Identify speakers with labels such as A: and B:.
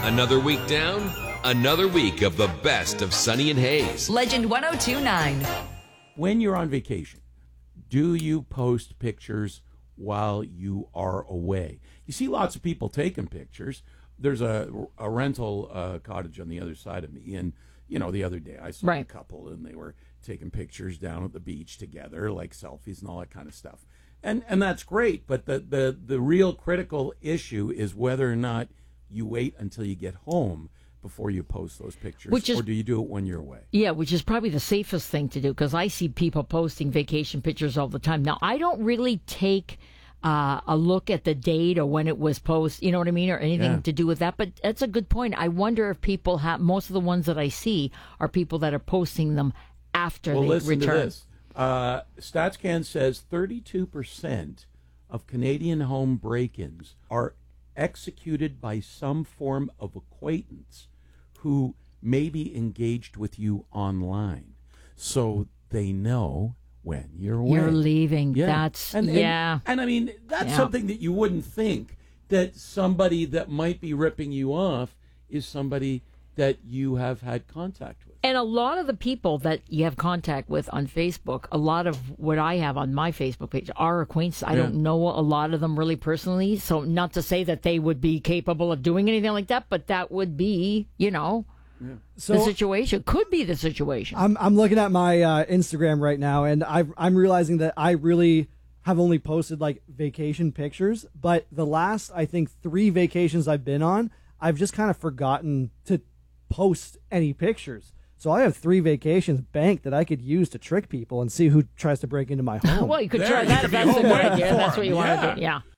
A: Another week down, another week of the best of Sunny and Hayes.
B: Legend 102.9.
C: When you're on vacation, do you post pictures while you are away? You see lots of people taking pictures. There's a rental cottage on the other side of me, and the other day I saw a couple, and they were taking pictures down at the beach together, like selfies and all that kind of stuff. And that's great, but the real critical issue is whether or not you wait until you get home before you post those pictures, or do you do it when you're away?
D: Yeah, which is probably the safest thing to do, because I see people posting vacation pictures all the time. Now, I don't really take a look at the date or when it was posted, you know what I mean, or anything to do with that. But that's a good point. I wonder if people have, most of the ones that I see are people that are posting them after they
C: listen
D: return.
C: To this. StatsCan says 32% of Canadian home break-ins are executed by some form of acquaintance who may be engaged with you online, so they know when you're away.
D: You're leaving.
C: Yeah.
D: That's
C: and I mean, that's something that you wouldn't think, that somebody that might be ripping you off is somebody that you have had contact with.
D: And a lot of the people that you have contact with on Facebook, a lot of what I have on my Facebook page are acquaintances. I don't know a lot of them really personally, so not to say that they would be capable of doing anything like that, but that would be, the situation. Could be the situation.
E: I'm looking at my Instagram right now, and I'm realizing that I really have only posted like vacation pictures, but the last, I think, 3 vacations I've been on, I've just kind of forgotten to post any pictures. So I have 3 vacations banked that I could use to trick people and see who tries to break into my home.
D: Well, you could try that if that's the good idea. That's what you want to do. Yeah.